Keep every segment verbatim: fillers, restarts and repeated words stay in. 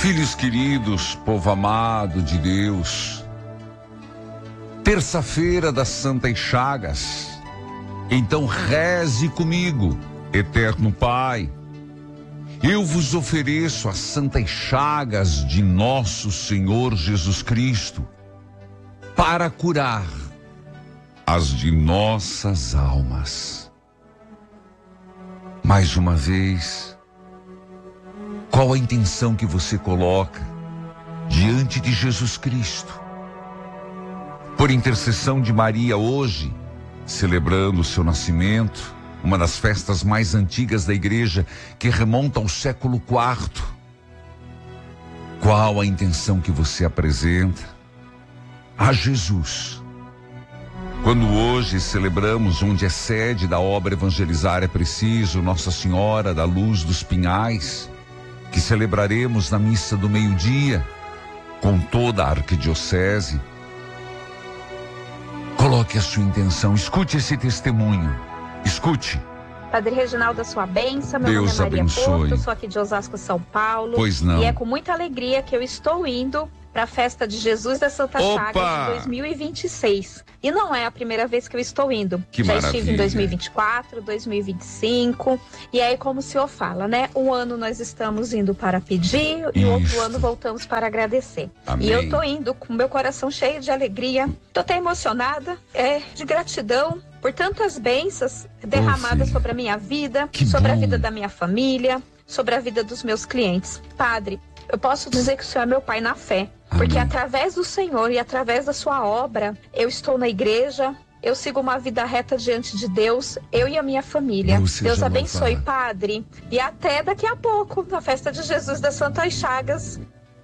Filhos queridos, povo amado de Deus, terça-feira das Santas Chagas, então reze comigo, eterno Pai, eu vos ofereço as Santas Chagas de nosso Senhor Jesus Cristo, para curar as de nossas almas. Mais uma vez, qual a intenção que você coloca diante de Jesus Cristo? Por intercessão de Maria hoje, celebrando o seu nascimento, uma das festas mais antigas da igreja que remonta ao século quarto. Qual a intenção que você apresenta a Jesus? Quando hoje celebramos onde é sede da obra Evangelizar é Preciso, Nossa Senhora da Luz dos Pinhais, que celebraremos na missa do meio-dia, com toda a arquidiocese. Coloque a sua intenção, escute esse testemunho, escute. Padre Reginaldo, a sua bênção, meu Deus nome é Maria abençoe. Porto, sou aqui de Osasco, São Paulo. Pois não. E é com muita alegria que eu estou indo para a festa de Jesus da Santa Opa! Chagas de dois mil e vinte e seis. E não é a primeira vez que eu estou indo. Que Já maravilha. estive em dois mil e vinte e quatro, dois mil e vinte e cinco. E aí, como o senhor fala, né? Um ano nós estamos indo para pedir e o outro Isso. ano voltamos para agradecer. Amém. E eu tô indo com meu coração cheio de alegria. Tô até emocionada, é, de gratidão por tantas bênçãos derramadas filha. sobre a minha vida, Que sobre a bom. vida da minha família, sobre a vida dos meus clientes. Padre, eu posso dizer que o Senhor é meu Pai na fé, porque Amém. através do Senhor e através da sua obra, eu estou na igreja, eu sigo uma vida reta diante de Deus, eu e a minha família. Deus seja Deus abençoe, louvado. Padre. E até daqui a pouco, na festa de Jesus das Santas Chagas.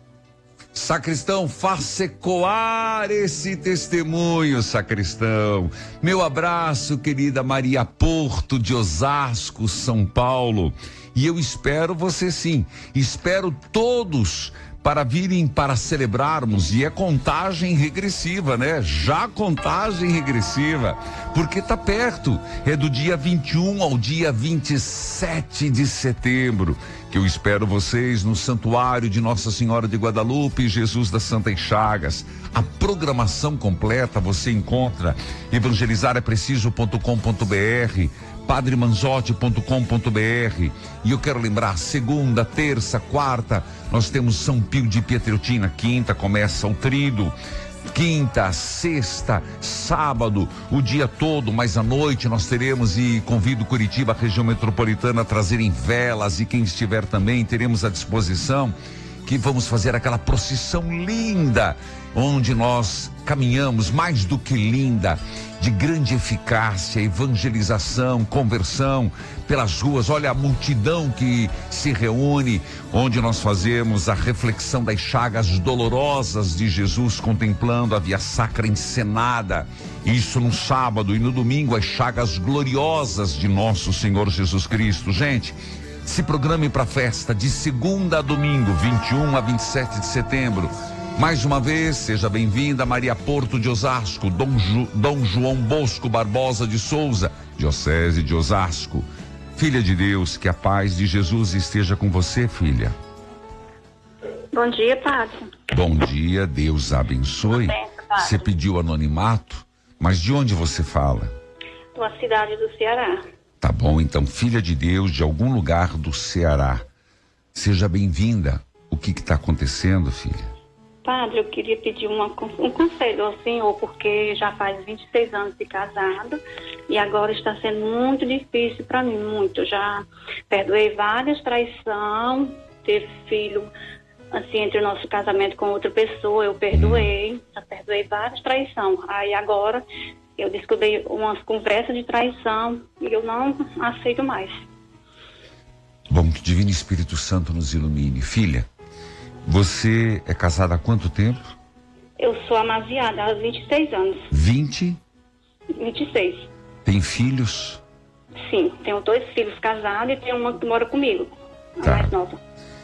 Sacristão, faça ecoar esse testemunho, sacristão. Meu abraço, querida Maria Porto de Osasco, São Paulo. E eu espero você sim, espero todos para virem para celebrarmos, e é contagem regressiva, né? Já contagem regressiva, porque tá perto, é do dia vinte e um ao dia vinte e sete de setembro, que eu espero vocês no Santuário de Nossa Senhora de Guadalupe e Jesus das Santas Chagas. A programação completa você encontra evangelizar é preciso ponto com ponto br, padre manzotti ponto com ponto br. E eu quero lembrar, segunda, terça, quarta, nós temos São Pio de Pietreutina, quinta começa o trido, quinta, sexta, sábado, o dia todo, mas à noite nós teremos, e convido Curitiba, a região metropolitana, a trazerem velas, e quem estiver também, teremos à disposição, que vamos fazer aquela procissão linda, onde nós caminhamos, mais do que linda, de grande eficácia, evangelização, conversão pelas ruas. Olha a multidão que se reúne, onde nós fazemos a reflexão das chagas dolorosas de Jesus, contemplando a via sacra encenada. Isso no sábado, e no domingo as chagas gloriosas de nosso Senhor Jesus Cristo. Gente, se programe para a festa de segunda a domingo, vinte e um a vinte e sete de setembro. Mais uma vez, seja bem-vinda, Maria Porto de Osasco, Dom, Ju, Dom João Bosco Barbosa de Souza, Diocese de Osasco. Filha de Deus, que a paz de Jesus esteja com você, filha. Bom dia, padre. Bom dia, Deus abençoe. Tudo bem, padre? Você pediu anonimato, mas de onde você fala? Da cidade do Ceará. Tá bom, então, filha de Deus, de algum lugar do Ceará. Seja bem-vinda. O que que tá acontecendo, filha? Padre, eu queria pedir uma, um conselho ao senhor, porque já faz vinte e seis anos de casado e agora está sendo muito difícil para mim, muito. Já perdoei várias traições, teve filho, assim, entre o nosso casamento com outra pessoa, eu perdoei, já perdoei várias traições. Aí agora eu descobri umas conversas de traição e eu não aceito mais. Bom, que o Divino Espírito Santo nos ilumine. Filha, você é casada há quanto tempo? Eu sou amaziada há vinte e seis anos. vinte? vinte e seis. Tem filhos? Sim, tenho dois filhos casados e tenho uma que mora comigo, a Tá. mais nova.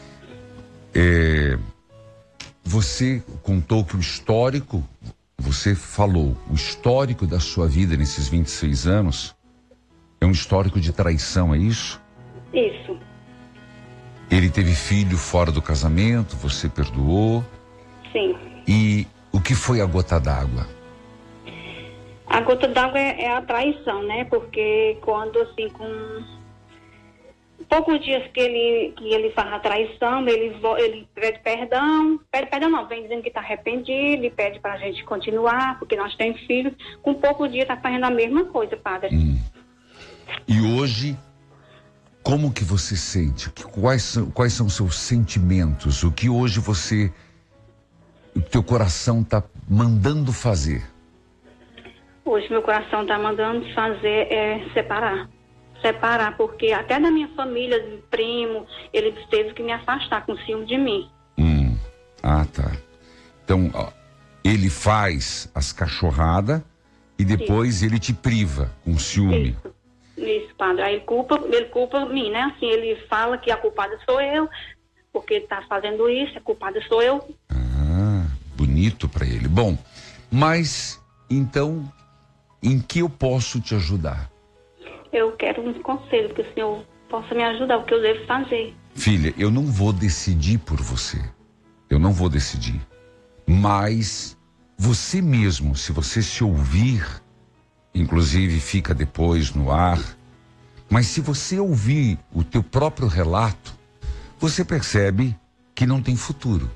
É, você contou que o histórico, você falou, o histórico da sua vida nesses vinte e seis anos é um histórico de traição, é isso? Isso. Ele teve filho fora do casamento, você perdoou. Sim. E o que foi a gota d'água? A gota d'água é, é a traição, né? Porque quando, assim, com poucos dias que ele, que ele faz a traição, ele, ele pede perdão, pede perdão não, vem dizendo que está arrependido e pede para a gente continuar, porque nós temos filhos. Com poucos dias está fazendo a mesma coisa, padre. Hum. E hoje, como que você sente? Quais são, quais são os seus sentimentos? O que hoje você, o teu coração está mandando fazer? Hoje meu coração está mandando fazer é separar. Separar, porque até da minha família, do primo, ele teve que me afastar com ciúme de mim. Hum. Ah, tá. Então, ó, ele faz as cachorradas e depois Isso. ele te priva com ciúme. Isso. Isso, padre. Aí ele culpa, ele culpa mim, né? Assim, ele fala que a culpada sou eu, porque ele tá fazendo isso, a culpada sou eu. Ah, bonito pra ele. Bom, mas, então, em que eu posso te ajudar? Eu quero um conselho, que o senhor possa me ajudar, o que eu devo fazer. Filha, eu não vou decidir por você. Eu não vou decidir. Mas, você mesmo, se você se ouvir, inclusive fica depois no ar, mas se você ouvir o teu próprio relato, você percebe que não tem futuro.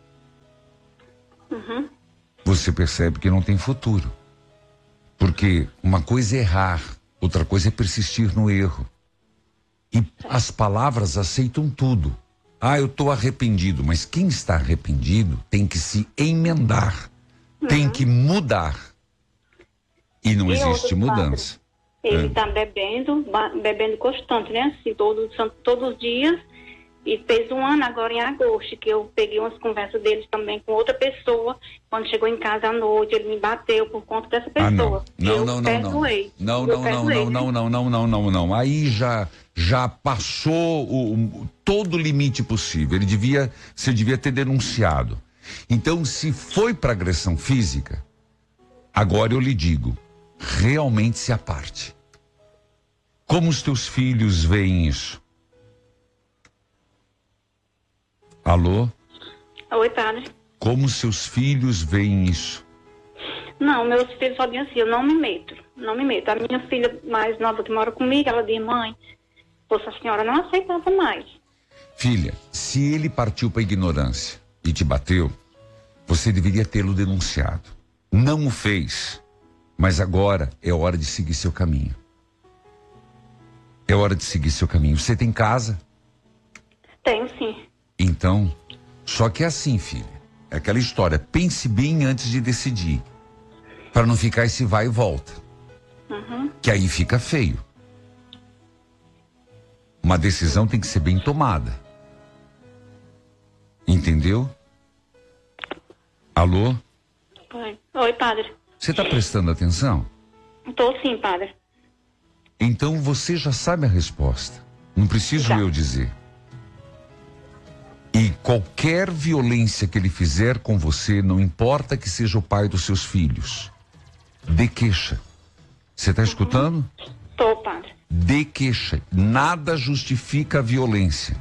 Uhum. Você percebe que não tem futuro. Porque uma coisa é errar, outra coisa é persistir no erro. E as palavras aceitam tudo. Ah, eu estou arrependido, mas quem está arrependido tem que se emendar, uhum. tem que mudar. E não e existe mudança. Padre, ele está é. bebendo, bebendo constante, né? Assim, todos, todos os dias. E fez um ano agora em agosto, que eu peguei umas conversas deles também com outra pessoa. Quando chegou em casa à noite, ele me bateu por conta dessa pessoa. Ah, não. Não, não, não, não. Não, não, não, não, não, não, não, não, não, não. Aí já, já passou o, o, todo o limite possível. Ele devia, você devia ter denunciado. Então, se foi para agressão física, agora eu lhe digo, realmente se aparte. Como os teus filhos veem isso? Alô? Oi, padre. Como seus filhos veem isso? Não, meus filhos só dizem assim, eu não me meto, não me meto. A minha filha mais nova que mora comigo, ela diz, mãe, poxa, a senhora não aceitava mais. Filha, se ele partiu para a ignorância e te bateu, você deveria tê-lo denunciado. Não o fez, mas agora é hora de seguir seu caminho. É hora de seguir seu caminho. Você tem casa? Tenho, sim. Então, só que é assim, filha. É aquela história, pense bem antes de decidir. Para não ficar esse vai e volta. Uhum. Que aí fica feio. Uma decisão tem que ser bem tomada. Entendeu? Alô? Oi, Oi padre. Você está prestando atenção? Estou sim, padre. Então você já sabe a resposta. Não preciso já. eu dizer. E qualquer violência que ele fizer com você, não importa que seja o pai dos seus filhos, dê queixa. Você está escutando? Estou, padre. Dê queixa. Nada justifica a violência.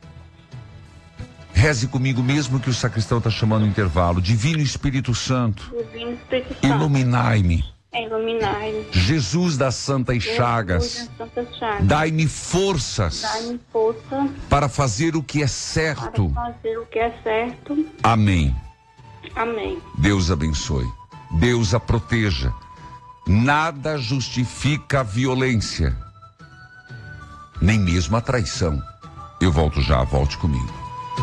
Reze comigo mesmo que o sacristão está chamando o intervalo. Divino Espírito Santo, Divino Espírito Santo. iluminai-me. Iluminai-me. Jesus das Santas Chagas, dai-me forças, dai-me força para fazer o que é certo. Para fazer o que é certo. Amém. Amém. Deus abençoe. Deus a proteja. Nada justifica a violência, nem mesmo a traição. Eu volto já, volte comigo.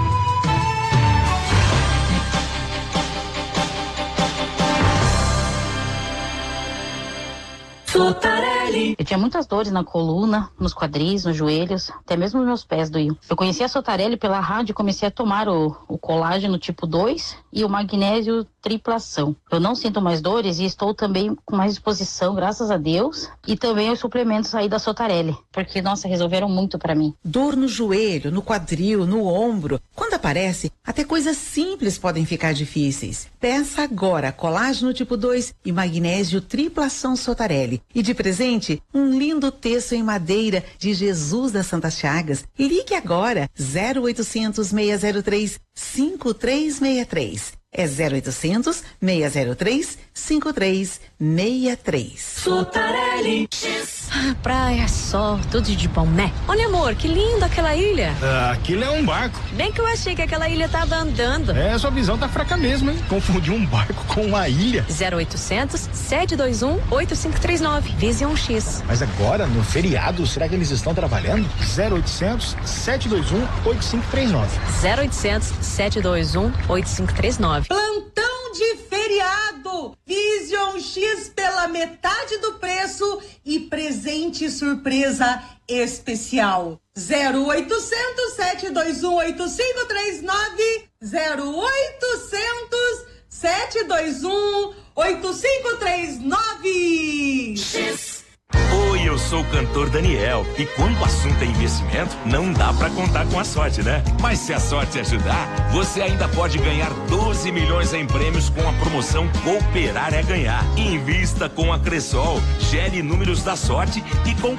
Sotarelli. Eu tinha muitas dores na coluna, nos quadris, nos joelhos, até mesmo nos meus pés doíam. Eu conheci a Sotarelli pela rádio e comecei a tomar o, o colágeno tipo dois e o magnésio triplação. Eu não sinto mais dores e estou também com mais disposição, graças a Deus, e também os suplementos aí da Sotarelli, porque, nossa, resolveram muito para mim. Dor no joelho, no quadril, no ombro. Quando aparece, até coisas simples podem ficar difíceis. Peça agora colágeno tipo dois e magnésio triplação Sotarelli. E de presente, um lindo texto em madeira de Jesus das Santas Chagas. Ligue agora, zero oitocentos, seis zero três, cinco três seis três. É zero oitocentos, seis zero três, cinco três seis três. Sotarelli. Ah, praia, sol, tudo de bom, né? Olha, amor, que linda aquela ilha. Ah, aquilo é um barco. Bem que eu achei que aquela ilha tava andando. É, sua visão tá fraca mesmo, hein? Confundiu um barco com uma ilha. zero oitocentos, sete dois um, oito cinco três nove. Vision X. Mas agora, no feriado, será que eles estão trabalhando? zero oitocentos, sete dois um, oito cinco três nove. zero oitocentos, sete dois um, oito cinco três nove. Plantão de feriado. Vision X pela metade do preço e presente surpresa especial. zero oitocentos, sete dois um, oito cinco três nove. zero oitocentos, sete dois um, oito cinco três nove. X. Oi, eu sou o cantor Daniel e quando o assunto é investimento, não dá pra contar com a sorte, né? Mas se a sorte ajudar, você ainda pode ganhar doze milhões em prêmios com a promoção Cooperar é Ganhar. Invista com a Cressol, gere números da sorte e com